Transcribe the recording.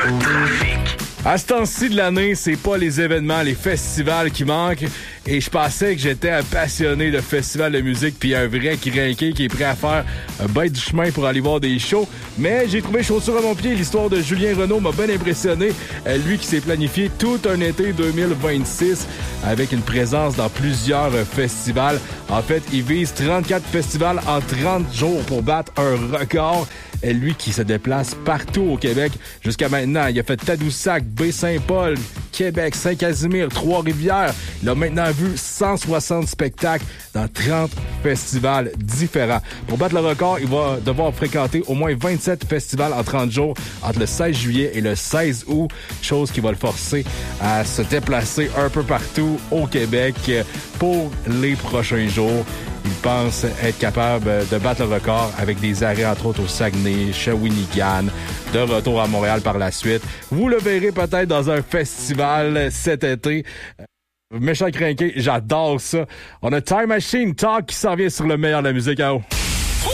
Le trafic. À ce temps-ci de l'année, c'est pas les événements, les festivals qui manquent. Et je pensais que j'étais un passionné de festivals de musique puis un vrai crinqué qui est prêt à faire un bête du chemin pour aller voir des shows. Mais j'ai trouvé chaussure à mon pied. L'histoire de Julien Renaud m'a bien impressionné. Lui qui s'est planifié tout un été 2026 avec une présence dans plusieurs festivals. En fait, il vise 34 festivals en 30 jours pour battre un record. Lui qui se déplace partout au Québec. Jusqu'à maintenant, il a fait Tadoussac, Baie-Saint-Paul, Québec, Saint-Casimir, Trois-Rivières. Il a maintenant vu 160 spectacles dans 30 festivals différents. Pour battre le record, il va devoir fréquenter au moins 27 festivals en 30 jours entre le 16 juillet et le 16 août, chose qui va le forcer à se déplacer un peu partout au Québec pour les prochains jours. Il pense être capable de battre le record avec des arrêts, entre autres, au Saguenay, Shawinigan, de retour à Montréal par la suite. Vous le verrez peut-être dans un festival cet été. Méchant crinqué, j'adore ça. On a Time Machine Talk qui s'en vient sur le meilleur de la musique à haut.